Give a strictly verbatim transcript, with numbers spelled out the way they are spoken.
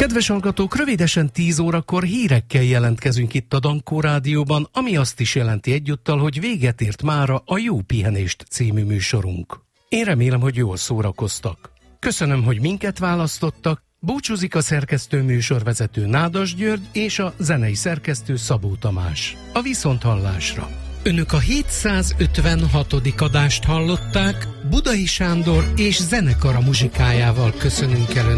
Kedves hallgatók, rövidesen tíz órakor hírekkel jelentkezünk itt a Dankó Rádióban, ami azt is jelenti egyúttal, hogy véget ért mára a Jó Pihenést című műsorunk. Én remélem, hogy jól szórakoztak. Köszönöm, hogy minket választottak. Búcsúzik a szerkesztő műsorvezető Nádas György és a zenei szerkesztő Szabó Tamás. A viszonthallásra. Önök a hétszázötvenhatodik adást hallották, Budai Sándor és zenekara muzsikájával köszönünk el önöknek.